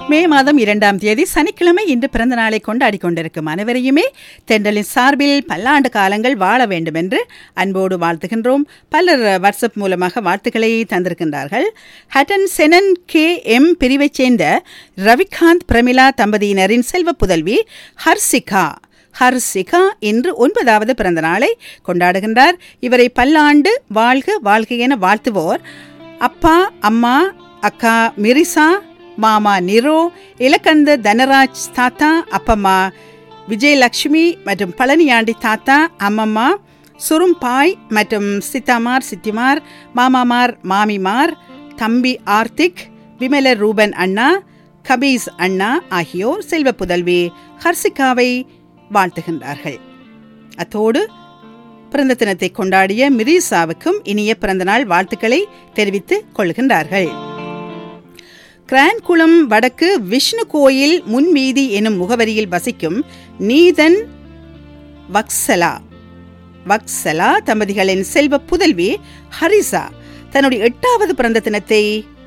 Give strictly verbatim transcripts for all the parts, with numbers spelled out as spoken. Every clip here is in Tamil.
மே மாதம் இரண்டாம் தேதி சனிக்கிழமை இன்று பிறந்த நாளை கொண்டாடி கொண்டிருக்கும் அனைவரையுமே தென்றலின் சார்பில் பல்லாண்டு காலங்கள் வாழ வேண்டும் என்று அன்போடு வாழ்த்துகின்றோம். பலர் வாட்ஸ்அப் மூலமாக வாழ்த்துக்களை தந்திருக்கின்றார்கள். ஹட்டன் செனன் கே எம் பிரிவைச் சேர்ந்த ரவிகாந்த் பிரமிளா தம்பதியினரின் செல்வ புதல்வி ஹர்சிகா ஹர்சிகா இன்று ஒன்பதாவது பிறந்த நாளை கொண்டாடுகின்றார். இவரை பல்லாண்டு வாழ்க வாழ்க என வாழ்த்துவோர் அப்பா, அம்மா, அக்கா மிரிசா, மாமா நிரோ, இலக்கந்த தனராஜ் தாத்தா, அப்பம்மா விஜயலட்சுமி மற்றும் பழனியாண்டி தாத்தா, அம்மம்மா சுரும்பாய் மற்றும் சித்தாமார் சித்திமார், மாமாமார் மாமிமார், தம்பி ஆர்த்திக், விமல ரூபன் அண்ணா, கபீஸ் அண்ணா ஆகியோர் செல்வ புதல்வி ஹர்சிகாவை வாழ்த்துகின்றார்கள். அத்தோடு பிறந்த தினத்தை கொண்டாடிய மிரிசாவுக்கும் இனிய பிறந்தநாள் வாழ்த்துக்களை தெரிவித்துக் கொள்கின்றார்கள். கிரான்குளம் வடக்கு விஷ்ணு கோயில் முன்வீதி எனும் முகவரியில் வசிக்கும் நீதன் வக்சலா வக்சலா தம்பதிகளின் செல்வ புதல்வி ஹரிசா தன்னுடைய எட்டாவது பிறந்த தினத்தை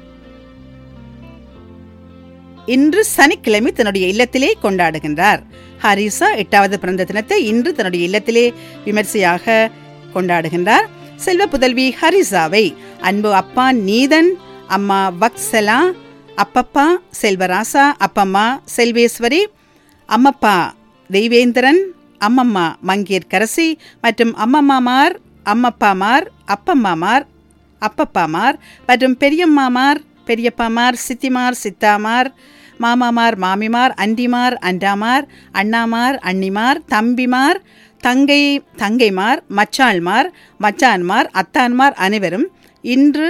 இன்று சனிக்கிழமை தன்னுடைய இல்லத்திலே கொண்டாடுகின்றார். ஹரிசா எட்டாவது பிறந்த தினத்தை இன்று தன்னுடைய இல்லத்திலே விமர்சையாக கொண்டாடுகின்றார். செல்வ புதல்வி ஹரிசாவை அன்பு அப்பா நீதன், அம்மா வக்சலா, அப்பப்பா செல்வராசா, அப்பம்மா செல்வேஸ்வரி, அம்மப்பா தெய்வேந்திரன், அம்மம்மா மங்கேற்கரசி மற்றும் அம்மம்மாமார், அம்மப்பாமார், அப்பம்மாமார், அப்பப்பாமார் மற்றும் பெரியம்மாமார், பெரியப்பாமார், சித்திமார், சித்தாமார், மாமாமார், மாமிமார், அண்டிமார், அண்டாமார், அண்ணாமார், அண்ணிமார், தம்பிமார், தங்கை தங்கைமார், மச்சாள்மார், மச்சான்மார், அத்தான்மார் அனைவரும் இன்று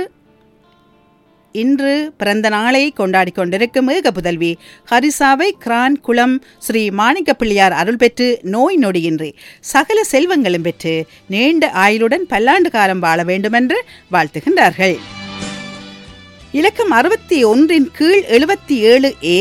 இன்று பிறந்த நாளை கொண்டாடி கொண்டிருக்கும் ஏக புதல்வி ஹரிசாவை கிரான் குளம் ஸ்ரீ மாணிக்க பிள்ளையார் அருள் பெற்று நோய் நொடியின்றி சகல செல்வங்களும் பெற்று நீண்ட ஆயுளுடன் பல்லாண்டு காலம் வாழ வேண்டுமென்று வாழ்த்துகின்றார்கள். இலக்கம் அறுபத்தி ஒன்றின் கீழ் எழுபத்தி ஏழு ஏ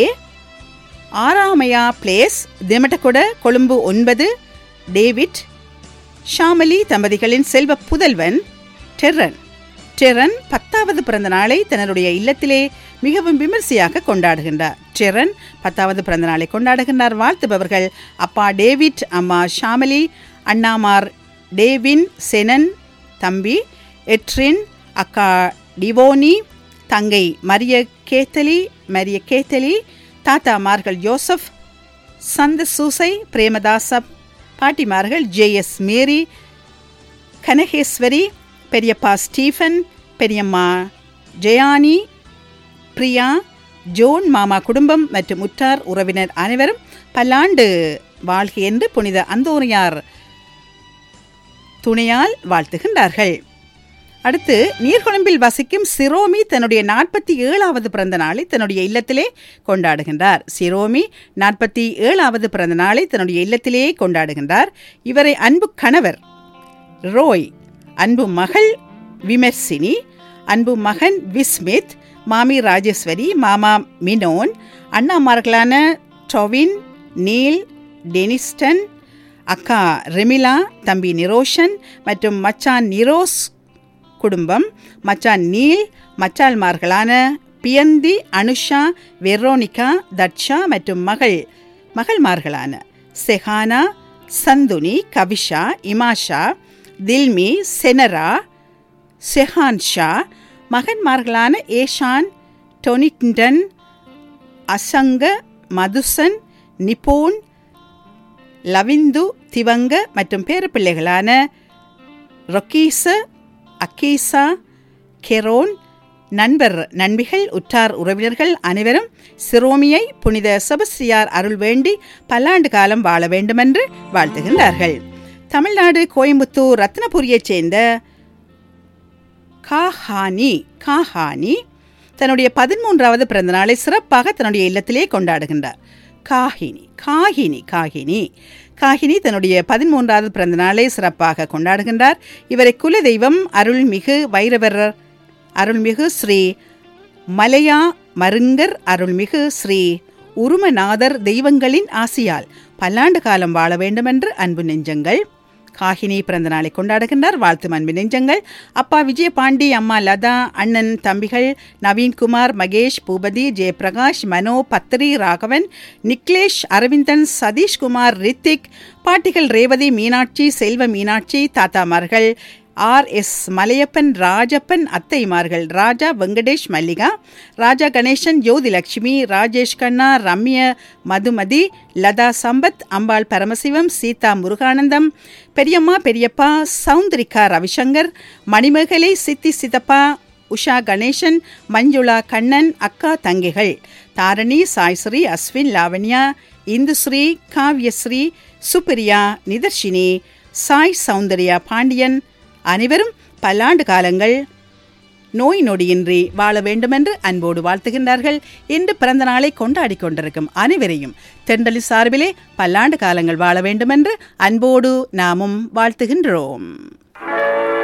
ஆராமையா பிளேஸ், திமட்டகொட, கொழும்பு ஒன்பது டேவிட் ஷாமலி தம்பதிகளின் செல்வ புதல்வன் டெரன் டெரன் பத்தாவது பிறந்த நாளை தன்னுடைய இல்லத்திலே மிகவும் விமர்சையாக கொண்டாடுகின்றார். டெரன் பத்தாவது பிறந்த நாளை கொண்டாடுகின்றார். வாழ்த்துபவர்கள் அப்பா டேவிட், அம்மா ஷாமலி, அண்ணாமார் டேவின், செனன், தம்பி எட்ரின், அக்கா டிவோனி, தங்கை மரிய கேத்தலி மரிய கேத்தலி தாத்தாமார்கள் யோசப், சந்த சூசை, பிரேமதாச, பாட்டிமார்கள் ஜே எஸ் மேரி, கனகேஸ்வரி, பெரியப்பா ஸ்டீஃபன், பெரியம்மா ஜெயானி, பிரியா, ஜோன், மாமா குடும்பம் மற்றும் உற்றார் உறவினர் அனைவரும் பல்லாண்டு வாழ்க என்று புனித அந்தோனியார் துணையால் வாழ்த்துகின்றார்கள். அடுத்து நீர்கொழும்பில் வசிக்கும் சிரோமி தன்னுடைய நாற்பத்தி ஏழாவது பிறந்த நாளை தன்னுடைய இல்லத்திலே கொண்டாடுகின்றார். சிரோமி நாற்பத்தி ஏழாவது பிறந்த நாளை தன்னுடைய இல்லத்திலே கொண்டாடுகின்றார். இவரை அன்பு கணவர் ரோய், அன்பு மகள் விமர்சினி, அன்பு மகன் விஸ்மித், மாமி ராஜேஸ்வரி, மாமா மினோன், அண்ணாமார்களான டொவின், நீல், டெனிஸ்டன், அக்கா ரெமிலா, தம்பி நிரோஷன் மற்றும் மச்சான் நிரோஸ் குடும்பம், மச்சான் நீல், மச்சால்மார்களான பியந்தி, அனுஷா, வெரோனிகா, தட்சா மற்றும் மகள் மகள்மார்களான செஹானா, சந்துனி, கவிஷா, இமாஷா, தில்மி, செனரா, செஹான்ஷா, மகன்மார்களான ஏஷான், டொனிட்டன், அசங்க, மதுசன், நிபோன், லவிந்து, திவங்க மற்றும் பேரப்பிள்ளைகளான ரொக்கீச, அக்கீசா, கெரோன், நண்பர் நண்பிகள் உற்றார் உறவினர்கள் அனைவரும் சிரோமியை புனித செபஸ்தியார் அருள் வேண்டி பல்லாண்டு காலம் வாழ வேண்டுமென்று வாழ்த்துகின்றார்கள். தமிழ்நாடு கோயம்புத்தூர் ரத்னபுரியைச் சேர்ந்த காஹானி காஹானி தன்னுடைய பதிமூன்றாவது பிறந்த நாளை சிறப்பாக தன்னுடைய இல்லத்திலே கொண்டாடுகின்றார். காஹினி காஹினி காஹினி காஹினி தன்னுடைய பதிமூன்றாவது பிறந்த நாளை சிறப்பாக கொண்டாடுகின்றார். இவரை குலதெய்வம் அருள்மிகு வைரவர் அருள்மிகு ஸ்ரீ மலையா மருங்கர் அருள்மிகு ஸ்ரீ உருமநாதர் தெய்வங்களின் ஆசியால் பல்லாண்டு காலம் வாழ வேண்டுமென்று அன்பு நெஞ்சங்கள் காகினி பிறந்த நாளை கொண்டாடுகின்றார். வாழ்த்து அன்பு நெஞ்சங்கள். அப்பா விஜயபாண்டி, அம்மா லதா, அண்ணன் தம்பிகள் நவீன்குமார், மகேஷ், பூபதி, ஜெயபிரகாஷ், மனோ, பத்ரி, ராகவன், நிக்லேஷ், அரவிந்தன், சதீஷ்குமார், ரித்திக், பாட்டிகள் ரேவதி, மீனாட்சி, செல்வ மீனாட்சி, தாத்தாமார்கள் ஆர் எஸ் மலையப்பன், ராஜப்பன், அத்தைமார்கள் ராஜா, வெங்கடேஷ், மல்லிகா, ராஜா கணேசன், ஜோதிலட்சுமி, ராஜேஷ் கண்ணா, ரம்ய, மதுமதி, லதா சம்பத், அம்பாள் பரமசிவம், சீதா முருகானந்தம், பெரியம்மா, பெரியப்பா, சவுந்தரிகா, ரவிசங்கர், மணிமேகலை, சித்தி சிதப்பா, உஷா கணேசன், மஞ்சுளா, கண்ணன், அக்கா தங்கிகள் தாரணி, சாய்ஸ்ரீ, அஸ்வின், லாவண்யா, இந்துஸ்ரீ, காவ்யஸ்ரீ, சுப்பிரியா, நிதர்ஷினி, சாய் சௌந்தர்யா பாண்டியன் அனைவரும் பல்லாண்டு காலங்கள் நோய் நொடியின்றி வாழ வேண்டுமென்று அன்போடு வாழ்த்துகின்றார்கள். இன்று பிறந்த நாளை கொண்டாடி கொண்டிருக்கும் அனைவரையும் தென்றலி சார்பிலே பல்லாண்டு காலங்கள் வாழ வேண்டுமென்று அன்போடு நாமும் வாழ்த்துகின்றோம்.